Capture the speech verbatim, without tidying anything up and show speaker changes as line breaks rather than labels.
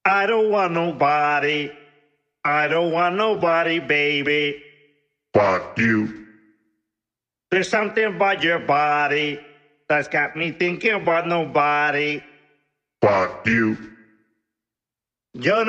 I don't want nobody. I don't want nobody, baby.
Fuck you.
There's something about your body that's got me thinking about nobody.
Fuck you.
Yo no